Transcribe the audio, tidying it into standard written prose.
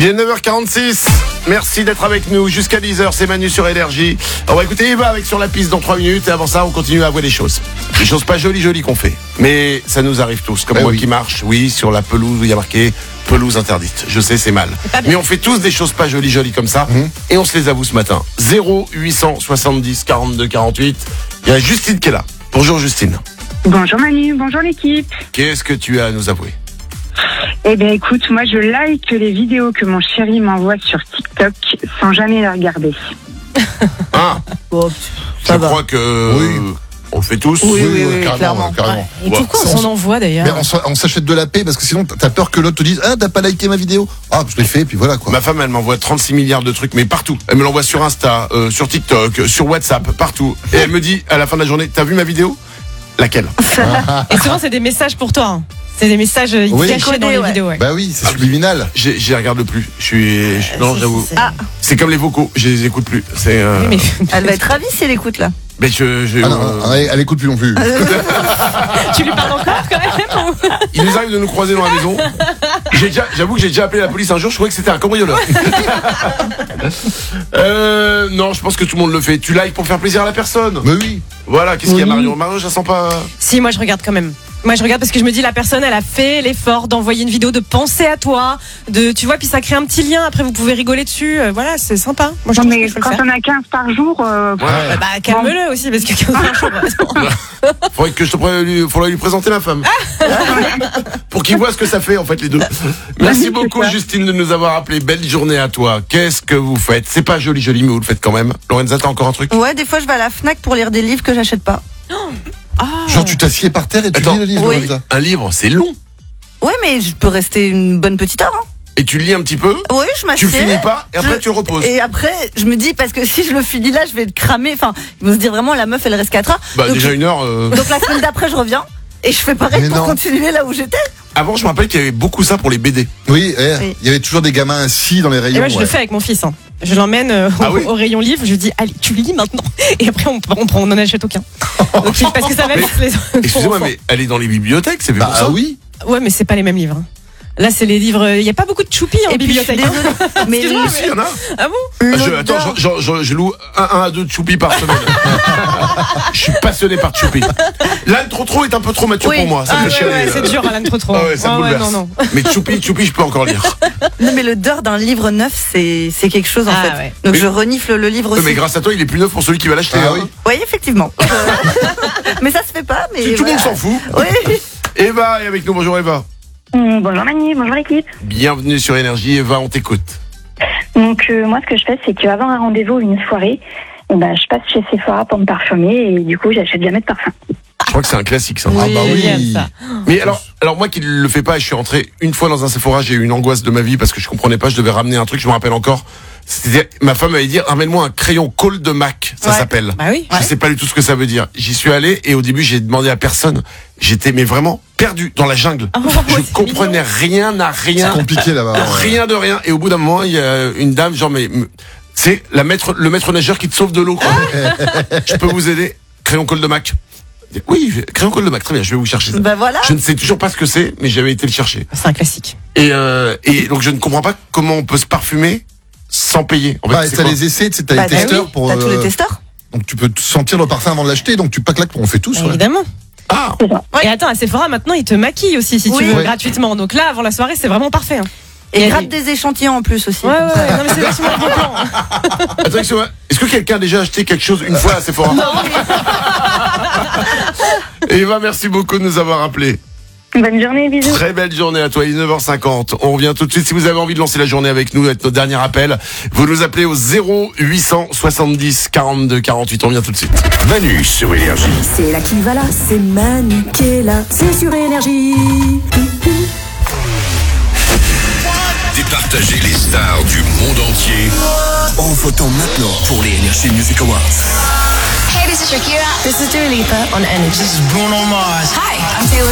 Il est 9h46. Merci d'être avec nous jusqu'à 10h. C'est Manu sur Énergie. On va écouter Eva avec Sur la piste dans 3 minutes. Et avant ça, on continue à avouer des choses. Des choses pas jolies qu'on fait. Mais ça nous arrive tous. Comme moi qui marche, sur la pelouse où il y a marqué pelouse interdite. Je sais, c'est mal. Mais on fait tous des choses pas jolies comme ça. Et on se les avoue ce matin. 0870 42 48. Il y a Justine qui est là. Bonjour Justine. Bonjour Manu, bonjour l'équipe. Qu'est-ce que tu as à nous avouer? Eh bien écoute, moi je like les vidéos que mon chéri m'envoie sur TikTok sans jamais les regarder. Ah, je crois que on le fait tous. Oui, clairement. Et pourquoi on s'en envoie d'ailleurs? Mais on s'achète de la paix parce que sinon t'as peur que l'autre te dise t'as pas liké ma vidéo. Ah, je l'ai fait et puis voilà quoi. Ma femme elle m'envoie 36 milliards de trucs mais partout. Elle me l'envoie sur Insta, sur TikTok, sur WhatsApp, partout. Et elle me dit à la fin de la journée, t'as vu ma vidéo? Laquelle? Et souvent c'est des messages pour toi. C'est des messages cachés dans les vidéos. Ouais. Bah oui, c'est subliminal. J'y regarde plus. Non, j'avoue. C'est comme les vocaux, je les écoute plus. C'est. Mais... Elle va être ravie si elle écoute là. Mais elle écoute plus non plus. Tu lui parles encore quand même? Il nous arrive de nous croiser dans la maison. J'avoue que j'ai déjà appelé la police un jour. Je croyais que c'était un cambrioleur. Non, je pense que tout le monde le fait. Tu likes pour faire plaisir à la personne. Mais oui. Voilà. Qu'est-ce qu'il y a, Marion? Marion, je la sens pas. Si, moi je regarde quand même. Moi je regarde parce que je me dis la personne elle a fait l'effort d'envoyer une vidéo, de penser à toi, tu vois, puis ça crée un petit lien, après vous pouvez rigoler dessus, voilà, c'est sympa. Moi, non mais quand on a 15 par jour... calme-le aussi parce que 15 par jour... Faudrait lui présenter ma femme. Pour qu'il voit ce que ça fait en fait les deux. Merci beaucoup Justine de nous avoir appelé. Belle journée à toi. Qu'est-ce que vous faites? C'est pas joli mais vous le faites quand même. Lorenza, t'as encore un truc? Ouais, des fois je vais à la Fnac pour lire des livres que j'achète pas. Genre tu t'assieds par terre et tu lis le livre. Oui. Un livre, c'est long. Ouais, mais je peux rester une bonne petite heure. Hein. Et tu lis un petit peu? Oui, je m'assieds. Tu finis pas et après tu le reposes. Et après, je me dis, parce que si je le finis là, je vais le cramer. Enfin, ils vont se dire vraiment, la meuf, elle reste 4 heures. Bah donc, déjà 1 heure. Donc la semaine d'après, je reviens. Et je fais pareil pour continuer là où j'étais. Avant, je me rappelle qu'il y avait beaucoup ça pour les BD. Oui, il y avait toujours des gamins assis dans les rayons. Et moi, je le fais avec mon fils. Hein. Je l'emmène au rayon livre. Je lui dis, allez, tu lis maintenant. Et après, on n'en achète aucun. Donc, parce que ça va vite les. Excusez-moi, mais elle est dans les bibliothèques, c'est pour ça? Oui. Ouais, mais c'est pas les mêmes livres. Là, c'est les livres. Il n'y a pas beaucoup de choupi en bibliothèque. Mais il y en a. Ah bon? Attends, je loue 1 à 2 choupi par semaine. Je suis passionné par choupi. L'âne trop est un peu trop mature pour moi. Ça me fait chialer. C'est dur, l'âne trop. Ça me bouleverse. Non. Mais choupi, je peux encore lire. Non, mais l'odeur d'un livre neuf, c'est quelque chose en fait. Ouais. Donc je renifle le livre aussi. Mais grâce à toi, il est plus neuf pour celui qui va l'acheter. Oui, effectivement. Mais ça se fait pas. Mais tout le monde s'en fout. Oui. Eva est avec nous. Bonjour Eva. Bonjour Manu, bonjour l'équipe. Bienvenue sur Énergie. Eva, on t'écoute. Donc moi ce que je fais c'est qu'avant un rendez-vous ou une soirée, je passe chez Sephora pour me parfumer et du coup j'achète jamais de parfum. Je crois que c'est un classique ça. Oui. Mais alors moi qui ne le fais pas, je suis rentré une fois dans un Sephora, j'ai eu une angoisse de ma vie parce que je comprenais pas, je devais ramener un truc, je me rappelle encore. Ma femme m'avait dit ramène-moi un crayon Colle de Mac, ça s'appelle. Bah oui. Je sais pas du tout ce que ça veut dire. J'y suis allé et au début j'ai demandé à personne. J'étais vraiment perdu dans la jungle. Je comprenais rien à rien. C'est compliqué là-bas. Rien de rien. Et au bout d'un moment, il y a une dame genre c'est le maître nageur qui te sauve de l'eau quoi. Je peux vous aider? Crayon Colle de Mac. Oui, crayon Colle de Mac, très bien, je vais vous chercher ça. Bah voilà. Je ne sais toujours pas ce que c'est, mais j'avais été le chercher. C'est un classique. Et donc je ne comprends pas comment on peut se parfumer sans payer. En fait, t'as les essais, t'as les testeurs pour. T'as tous les testeurs. Donc tu peux sentir le parfum avant de l'acheter, donc tu pas claques, on fait tous. Évidemment. Ah. Et attends, à Sephora maintenant ils te maquillent aussi si tu veux gratuitement. Donc là avant la soirée c'est vraiment parfait. Hein. Et gratte des échantillons en plus aussi. Ouais. Non mais c'est vachement bon plan. Attends, est-ce que quelqu'un a déjà acheté quelque chose une fois à Sephora? Non. Eva, merci beaucoup de nous avoir appelés. Bonne journée, bisous. Très belle journée à toi, il est 9h50. On revient tout de suite. Si vous avez envie de lancer la journée avec nous, être notre dernier appel, vous nous appelez au 0870 42 48. On revient tout de suite. Manu sur Énergie. C'est là qui va là, c'est Manu qui est là, c'est sur Énergie. Départager les stars du monde entier en votant maintenant pour les Energy Music Awards. Hey, this is Shakira. This is Dua Lipa on Energy. This is Bruno Mars. Hi, I'm Taylor